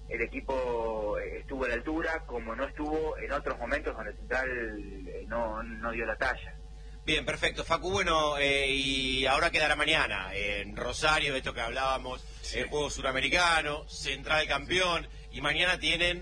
el equipo estuvo a la altura, como no estuvo en otros momentos donde Central no dio la talla. Bien, perfecto, Facu. Bueno, y ahora quedará mañana en Rosario, de esto que hablábamos, sí. El juego suramericano, Central campeón, y mañana tienen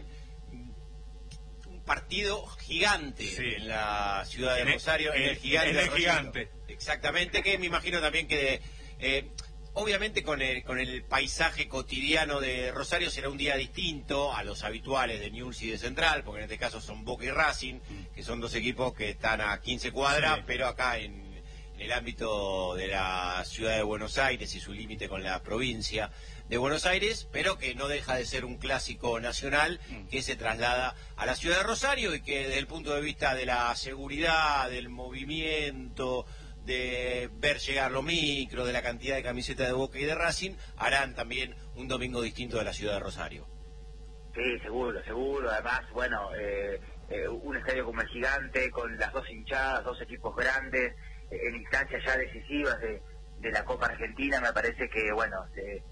un partido gigante en la ciudad de Rosario, en el gigante. Exactamente, que me imagino también que... obviamente con el paisaje cotidiano de Rosario será un día distinto a los habituales de Newell's y de Central, porque en este caso son Boca y Racing, que son dos equipos que están a 15 cuadras, pero acá en el ámbito de la ciudad de Buenos Aires y su límite con la provincia de Buenos Aires, pero que no deja de ser un clásico nacional que se traslada a la ciudad de Rosario y que desde el punto de vista de la seguridad, del movimiento, de ver llegar los micros, de la cantidad de camisetas de Boca y de Racing, harán también un domingo distinto de la ciudad de Rosario. Sí, seguro. Además, bueno, un estadio como el Gigante, con las dos hinchadas, dos equipos grandes, en instancias ya decisivas de la Copa Argentina, me parece que, bueno,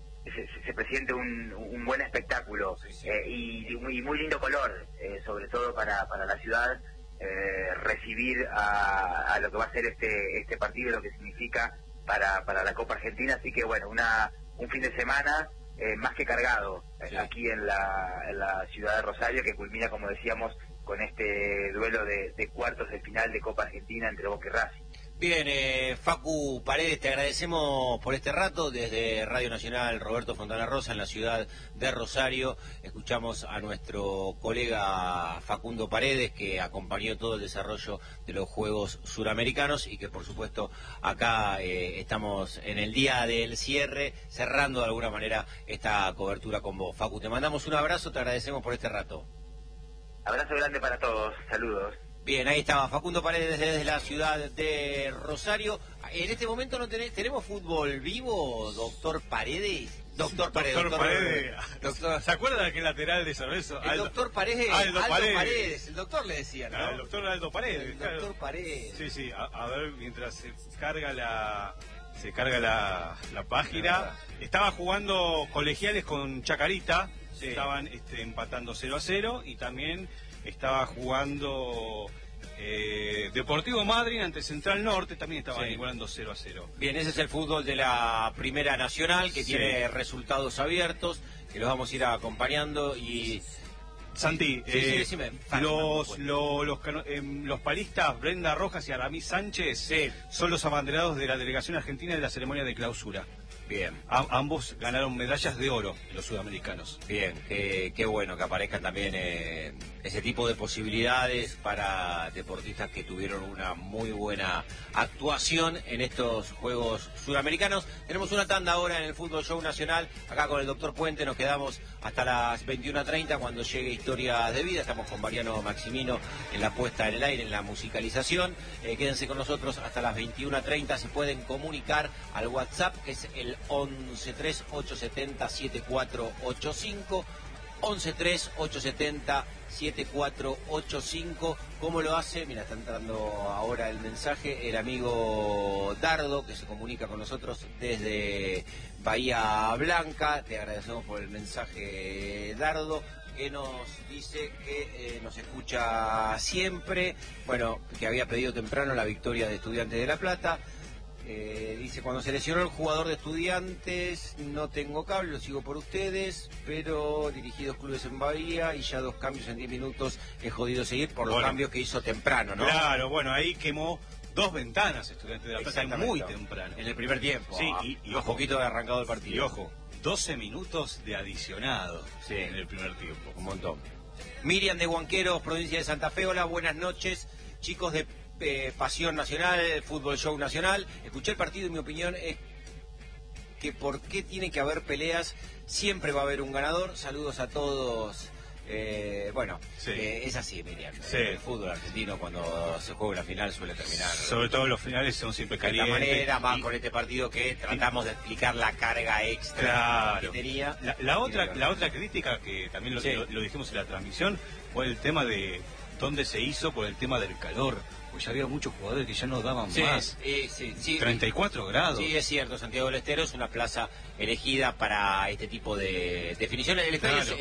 se presente un buen espectáculo, sí. Y muy lindo color, sobre todo para la ciudad. Recibir a lo que va a ser este partido, lo que significa para la Copa Argentina, así que bueno, un fin de semana más que cargado, sí, aquí en la ciudad de Rosario, que culmina, como decíamos, con este duelo de cuartos de final de Copa Argentina entre Boca y Racing. Bien, Facu Paredes, te agradecemos por este rato. Desde Radio Nacional Roberto Fontana Rosa, en la ciudad de Rosario, escuchamos a nuestro colega Facundo Paredes, que acompañó todo el desarrollo de los Juegos Suramericanos y que, por supuesto, acá estamos en el día del cierre, cerrando de alguna manera esta cobertura con vos. Facu, te mandamos un abrazo, te agradecemos por este rato. Abrazo grande para todos, saludos. Bien, ahí estaba Facundo Paredes desde la ciudad de Rosario. En este momento no tenemos fútbol vivo, doctor Paredes. Doctor Paredes. ¿Se acuerda de aquel lateral de San Lorenzo? Doctor Paredes. Aldo Paredes. El doctor le decía, ¿no? El doctor Aldo Paredes. El doctor Paredes. Sí. A ver, mientras se carga la página. Estaba jugando Colegiales con Chacarita. Sí. Estaban empatando 0-0 y también estaba jugando Deportivo Madryn ante Central Norte, también estaban igualando 0-0. Bien, ese es el fútbol de la Primera Nacional, que tiene resultados abiertos, que los vamos a ir acompañando. Y Santi, decime, los paristas Brenda Rojas y Aramis Sánchez son los abanderados de la delegación argentina de la ceremonia de clausura. Bien. Ambos ganaron medallas de oro, los sudamericanos. Bien, qué bueno que aparezcan también ese tipo de posibilidades para deportistas que tuvieron una muy buena actuación en estos Juegos Sudamericanos. Tenemos una tanda ahora en el Fútbol Show Nacional, acá con el doctor Puente. Nos quedamos hasta las 21:30 cuando llegue Historias de Vida. Estamos con Mariano Maximino en la puesta en el aire, en la musicalización. Quédense con nosotros hasta las 21:30. Se pueden comunicar al WhatsApp, que es el 1138707485, 1138707485. ¿Cómo lo hace? Mira, está entrando ahora el mensaje, el amigo Dardo, que se comunica con nosotros desde Bahía Blanca. Te agradecemos por el mensaje, Dardo, que nos dice que nos escucha siempre, bueno, que había pedido temprano la victoria de Estudiantes de La Plata. Dice, cuando se lesionó el jugador de Estudiantes, no tengo cable, lo sigo por ustedes, pero dirigí 2 clubes en Bahía y ya 2 cambios en 10 minutos, he jodido seguir por los cambios que hizo temprano, ¿no? Claro, bueno, ahí quemó 2 ventanas Estudiantes de La Plata muy temprano. En el primer tiempo. Sí, y un poquito de arrancado el partido. Y ojo, 12 minutos de adicionado en el primer tiempo. Un montón. Miriam de Huanqueros, provincia de Santa Fe. Hola, buenas noches, chicos de Pasión Nacional, Fútbol Show Nacional. Escuché el partido y mi opinión es que por qué tiene que haber peleas, siempre va a haber un ganador. Saludos a todos. Es así, Miriam. El fútbol argentino, cuando se juega la final, suele terminar. Sobre todo los finales son siempre calientes. De esta manera, más con este partido que tratamos de explicar la carga extra que tenía. La otra crítica, que también lo dijimos en la transmisión, fue el tema de dónde se hizo por el tema del calor. Pues ya había muchos jugadores que ya no daban más. 34 grados. Sí, es cierto. Santiago del Estero es una plaza elegida para este tipo de definiciones. El estadio